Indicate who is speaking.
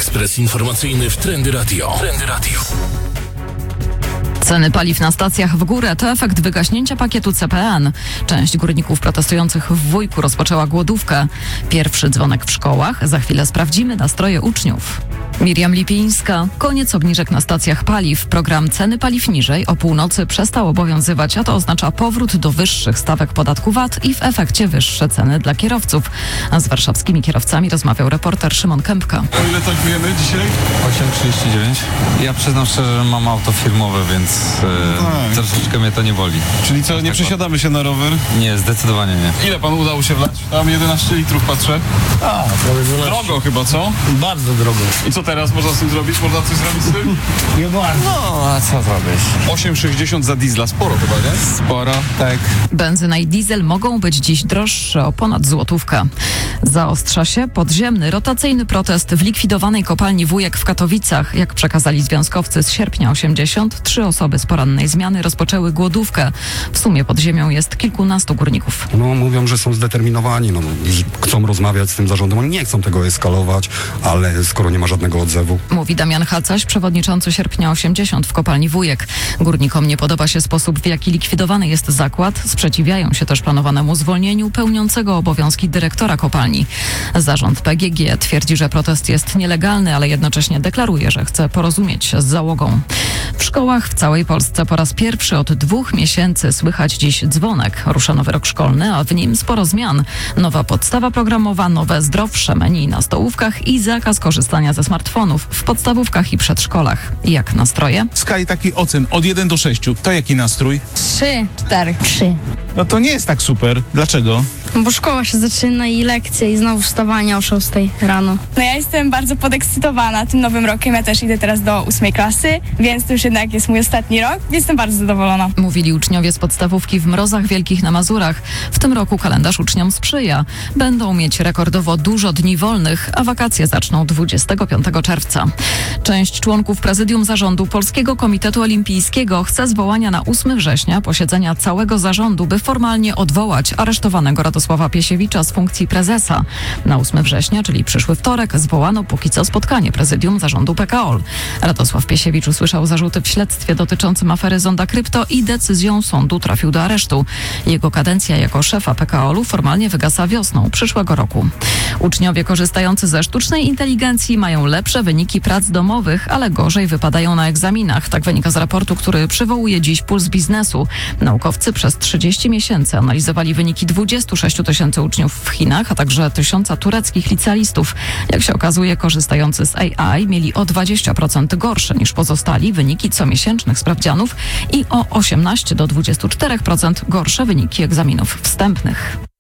Speaker 1: Ekspres informacyjny w Trendy Radio.
Speaker 2: Ceny paliw na stacjach w górę to efekt wygaśnięcia pakietu CPN. Część górników protestujących w Wujku rozpoczęła głodówkę. Pierwszy dzwonek w szkołach. Za chwilę sprawdzimy nastroje uczniów. Miriam Lipińska. Koniec obniżek na stacjach paliw. Program Ceny paliw niżej o północy przestał obowiązywać, a to oznacza powrót do wyższych stawek podatku VAT i w efekcie wyższe ceny dla kierowców. A z warszawskimi kierowcami rozmawiał reporter Szymon Kępka.
Speaker 3: O ile tankujemy dzisiaj?
Speaker 4: 8,39. Ja przyznam szczerze, że mam auto firmowe, więc troszeczkę mnie to nie boli.
Speaker 3: Czyli co, nie przesiadamy się na rower?
Speaker 4: Nie, zdecydowanie nie.
Speaker 3: Ile panu udało się wlać? Tam 11 litrów patrzę.
Speaker 5: Prawie 12.
Speaker 3: Drogo chyba, co?
Speaker 5: Bardzo drogo.
Speaker 3: I co teraz można z tym zrobić? Można coś zrobić z tym?
Speaker 5: Nie bardzo.
Speaker 4: No, a co zrobisz?
Speaker 3: 8,60 za diesla. Sporo chyba, nie?
Speaker 4: Sporo, tak.
Speaker 2: Benzyna i diesel mogą być dziś droższe o ponad złotówkę. Zaostrza się podziemny, rotacyjny protest w likwidowanej kopalni Wujek w Katowicach. Jak przekazali związkowcy z sierpnia 80, 3 osoby z porannej zmiany rozpoczęły głodówkę. W sumie pod ziemią jest kilkunastu górników.
Speaker 6: Mówią, że są zdeterminowani, że chcą rozmawiać z tym zarządem. Oni nie chcą tego eskalować, ale skoro nie ma żadnego odzewu.
Speaker 2: Mówi Damian Hacaś, przewodniczący sierpnia 80 w kopalni Wujek. Górnikom nie podoba się sposób, w jaki likwidowany jest zakład. Sprzeciwiają się też planowanemu zwolnieniu pełniącego obowiązki dyrektora kopalni. Zarząd PGG twierdzi, że protest jest nielegalny, ale jednocześnie deklaruje, że chce porozumieć się z załogą. W szkołach w całej Polsce po raz pierwszy od 2 miesięcy słychać dziś dzwonek. Rusza nowy rok szkolny, a w nim sporo zmian. Nowa podstawa programowa, nowe, zdrowsze menu na stołówkach i zakaz korzystania ze smartfonów w podstawówkach i przedszkolach. Jak nastroje?
Speaker 7: W skali takiej ocen od 1 do 6, to jaki nastrój?
Speaker 8: 3, 4. 3.
Speaker 7: No to nie jest tak super. Dlaczego?
Speaker 8: Bo szkoła się zaczyna i lekcje i znowu wstawanie o 6 rano.
Speaker 9: No ja jestem bardzo podekscytowana tym nowym rokiem. Ja też idę teraz do 8 klasy, więc to już jednak jest mój ostatni rok. Jestem bardzo zadowolona.
Speaker 2: Mówili uczniowie z podstawówki w Mrozach Wielkich na Mazurach. W tym roku kalendarz uczniom sprzyja. Będą mieć rekordowo dużo dni wolnych, a wakacje zaczną 25 czerwca. Część członków prezydium zarządu Polskiego Komitetu Olimpijskiego chce zwołania na 8 września posiedzenia całego zarządu, by formalnie odwołać aresztowanego Radosława Piesiewicza z funkcji prezesa. Na 8 września, czyli przyszły wtorek, zwołano póki co spotkanie prezydium zarządu PKOL. Radosław Piesiewicz usłyszał zarzuty w śledztwie dotyczącym afery Zonda Krypto i decyzją sądu trafił do aresztu. Jego kadencja jako szefa PKOL-u formalnie wygasa wiosną przyszłego roku. Uczniowie korzystający ze sztucznej inteligencji mają lepsze wyniki prac domowych, ale gorzej wypadają na egzaminach. Tak wynika z raportu, który przywołuje dziś Puls Biznesu. Naukowcy przez 30 miesięcy analizowali wyniki 26 tysięcy uczniów w Chinach, a także 1000 tureckich licealistów. Jak się okazuje, korzystający z AI mieli o 20% gorsze niż pozostali wyniki comiesięcznych sprawdzianów i o 18 do 24% gorsze wyniki egzaminów wstępnych.